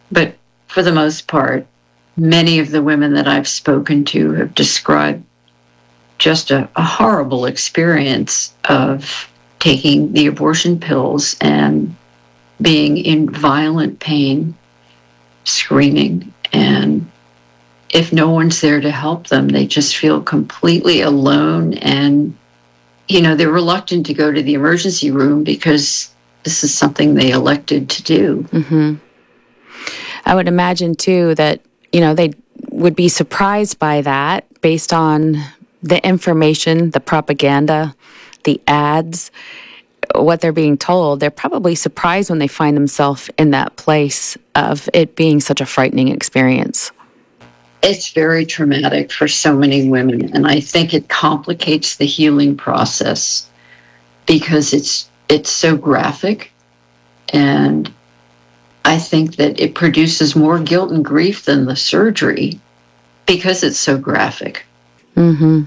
But for the most part, many of the women that I've spoken to have described just a horrible experience of taking the abortion pills and being in violent pain, screaming, and if no one's there to help them, they just feel completely alone, and they're reluctant to go to the emergency room because this is something they elected to do. Mm-hmm. I would imagine too that they would be surprised by that based on the information, the propaganda, the ads, what they're being told. They're probably surprised when they find themselves in that place of it being such a frightening experience. It's very traumatic for so many women, and I think it complicates the healing process because it's so graphic, and I think that it produces more guilt and grief than the surgery because it's so graphic. Mm-hmm.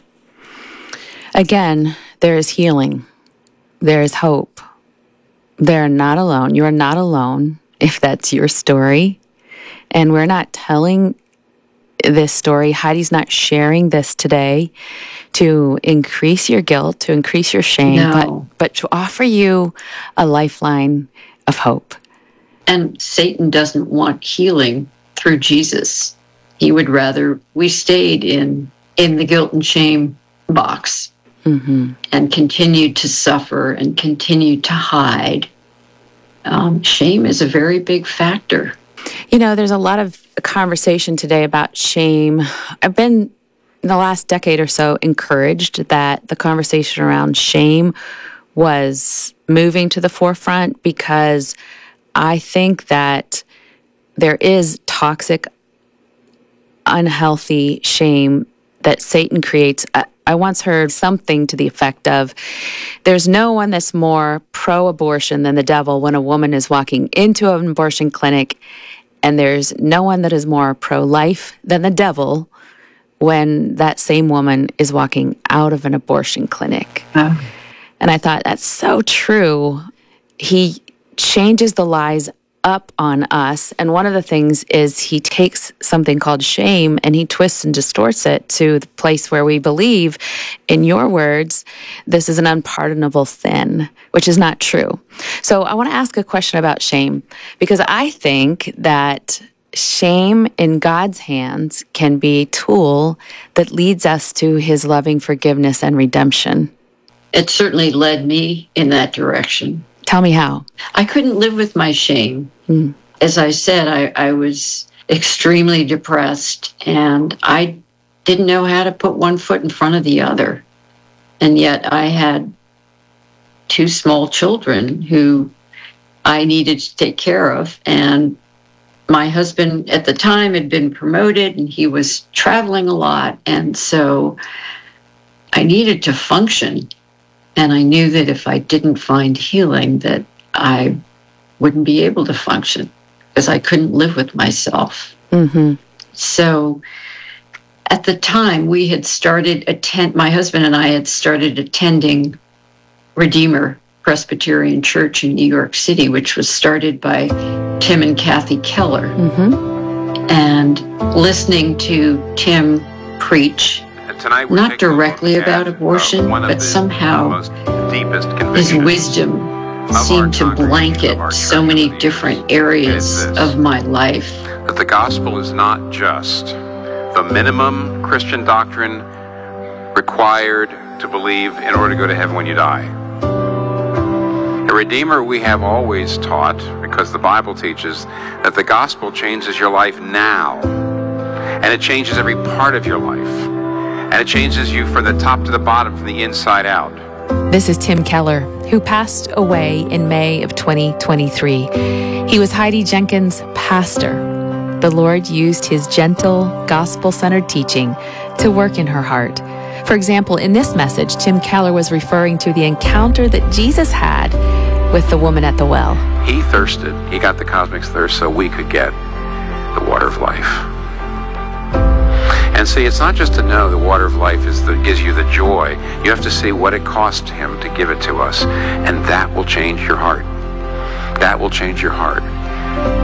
Again, there is healing. There is hope. They're not alone. You are not alone if that's your story. And we're not telling this story. Heidi's not sharing this today to increase your guilt, to increase your shame, No. but to offer you a lifeline of hope. And Satan doesn't want healing through Jesus. He would rather we stayed in the guilt and shame box. Mm-hmm. And continued to suffer and continued to hide. Shame is a very big factor. There's a lot of conversation today about shame. I've been, in the last decade or so, encouraged that the conversation around shame was moving to the forefront because I think that there is toxic, unhealthy shame that Satan creates. I once heard something to the effect of, there's no one that's more pro-abortion than the devil when a woman is walking into an abortion clinic, and there's no one that is more pro-life than the devil when that same woman is walking out of an abortion clinic. Oh. And I thought, that's so true. He changes the lies up on us. And one of the things is he takes something called shame and he twists and distorts it to the place where we believe, in your words, this is an unpardonable sin, which is not true. So I want to ask a question about shame, because I think that shame in God's hands can be a tool that leads us to his loving forgiveness and redemption. It certainly led me in that direction. Tell me how. I couldn't live with my shame. As I said, I was extremely depressed, and I didn't know how to put one foot in front of the other. And yet I had two small children who I needed to take care of. And my husband at the time had been promoted, and he was traveling a lot. And so I needed to function. And I knew that if I didn't find healing, that I wouldn't be able to function because I couldn't live with myself. Mm-hmm. So at the time we had my husband and I had started attending Redeemer Presbyterian Church in New York City, which was started by Tim and Kathy Keller. Mm-hmm. And listening to Tim preach, not directly about abortion, but somehow his wisdom seemed to blanket so many different areas of my life. That the gospel is not just the minimum Christian doctrine required to believe in order to go to heaven when you die. At Redeemer, we have always taught, because the Bible teaches, that the gospel changes your life now. And it changes every part of your life. And it changes you from the top to the bottom, from the inside out. This is Tim Keller, who passed away in May of 2023. He was Heidi Jenkins' pastor. The Lord used his gentle, gospel-centered teaching to work in her heart. For example, in this message, Tim Keller was referring to the encounter that Jesus had with the woman at the well. He thirsted. He got the cosmic thirst so we could get the water of life. And see, it's not just to know the water of life gives you the joy. You have to see what it cost him to give it to us. And that will change your heart. That will change your heart.